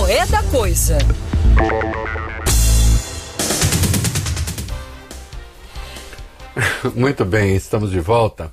É da Coisa. Muito bem, estamos de volta.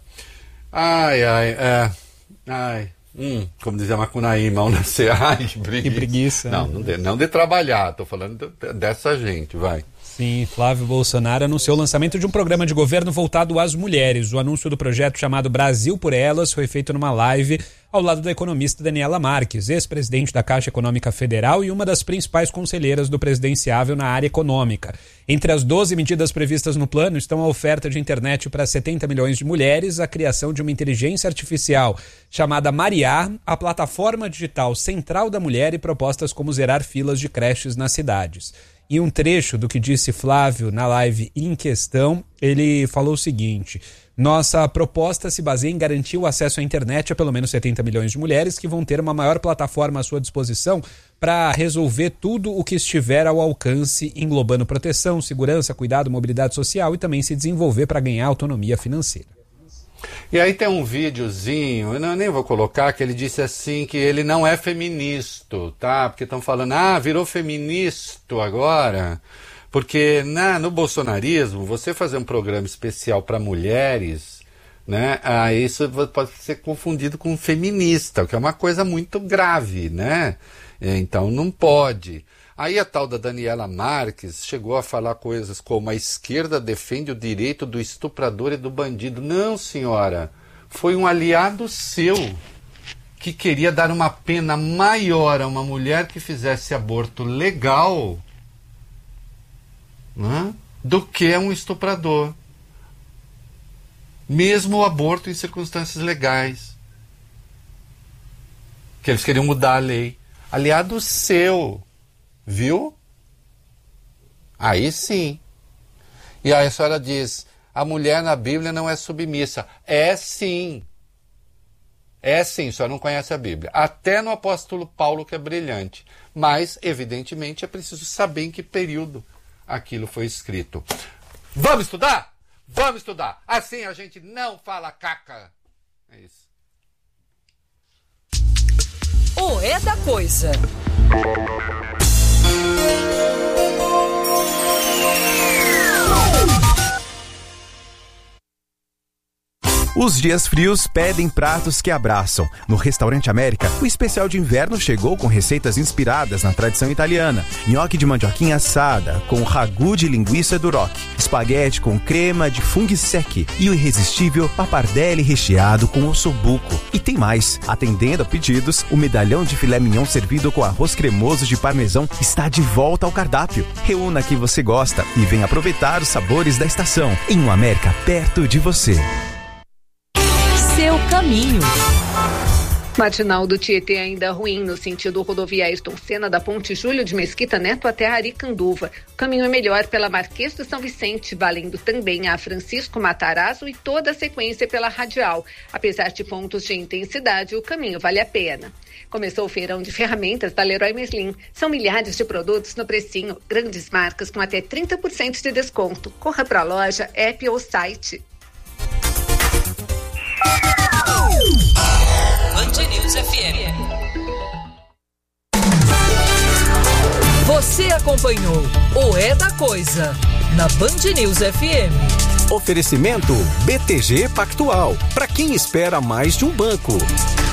Como dizia Macunaíma, ao nascer, que preguiça. Não de trabalhar, estou falando dessa gente, vai. Sim, Flávio Bolsonaro anunciou o lançamento de um programa de governo voltado às mulheres. O anúncio do projeto chamado Brasil por Elas foi feito numa live ao lado da economista Daniela Marques, ex-presidente da Caixa Econômica Federal e uma das principais conselheiras do presidenciável na área econômica. Entre as 12 medidas previstas no plano estão a oferta de internet para 70 milhões de mulheres, a criação de uma inteligência artificial chamada Mariar, a plataforma digital central da mulher e propostas como zerar filas de creches nas cidades. E um trecho do que disse Flávio na live em questão, ele falou o seguinte: nossa proposta se baseia em garantir o acesso à internet a pelo menos 70 milhões de mulheres que vão ter uma maior plataforma à sua disposição para resolver tudo o que estiver ao alcance, englobando proteção, segurança, cuidado, mobilidade social e também se desenvolver para ganhar autonomia financeira. E aí tem um videozinho, eu nem vou colocar, que ele disse assim que ele não é feminista, tá? Porque estão falando, virou feminista agora. Porque no bolsonarismo, você fazer um programa especial para mulheres, né? Isso pode ser confundido com feminista, o que é uma coisa muito grave, né? Então não pode. Aí a tal da Daniela Marques chegou a falar coisas como a esquerda defende o direito do estuprador e do bandido. Não, senhora, foi um aliado seu que queria dar uma pena maior a uma mulher que fizesse aborto legal, né, do que a um estuprador. Mesmo o aborto em circunstâncias legais. Que eles queriam mudar a lei. Aliado seu. Viu? Aí sim. E aí a senhora diz, a mulher na Bíblia não é submissa. É sim. É sim, a senhora não conhece a Bíblia. Até no apóstolo Paulo, que é brilhante. Mas, evidentemente, é preciso saber em que período aquilo foi escrito. Vamos estudar? Vamos estudar. Assim a gente não fala caca. É isso. É da Coisa. Os dias frios pedem pratos que abraçam. No Restaurante América, o especial de inverno chegou com receitas inspiradas na tradição italiana. Nhoque de mandioquinha assada, com ragu de linguiça duroc, espaguete com crema de funghi secchi e o irresistível pappardelle recheado com ossobuco. E tem mais. Atendendo a pedidos, o medalhão de filé mignon servido com arroz cremoso de parmesão está de volta ao cardápio. Reúna que você gosta e venha aproveitar os sabores da estação. Em um América perto de você. Seu caminho. Matinal do Tietê ainda ruim no sentido rodovia Ayrton Senna da Ponte Júlio de Mesquita Neto até Aricanduva. O caminho é melhor pela Marquês do São Vicente, valendo também a Francisco Matarazzo e toda a sequência pela Radial. Apesar de pontos de intensidade, o caminho vale a pena. Começou o feirão de ferramentas da Leroy Merlin. São milhares de produtos no precinho, grandes marcas com até 30% de desconto. Corra para a loja, app ou site. Band News FM. Você acompanhou o É da Coisa na Band News FM. Oferecimento BTG Pactual. Para quem espera mais de um banco.